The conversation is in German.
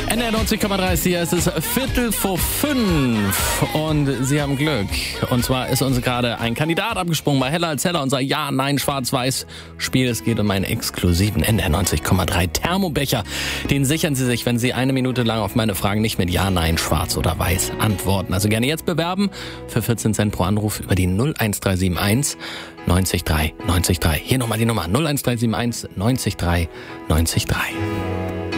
NDR 90,3 ist hier, es ist 4:45 und Sie haben Glück. Und zwar ist uns gerade ein Kandidat abgesprungen bei Heller als Heller, unser Ja, Nein, Schwarz-Weiß-Spiel. Es geht um einen exklusiven NDR 90,3 Thermobecher. Den sichern Sie sich, wenn Sie 1 Minute lang auf meine Fragen nicht mit Ja, Nein, Schwarz oder Weiß antworten. Also gerne jetzt bewerben für 14 Cent pro Anruf über die 01371 90 3 90 3. Hier nochmal die Nummer 01371 90 3 90 3.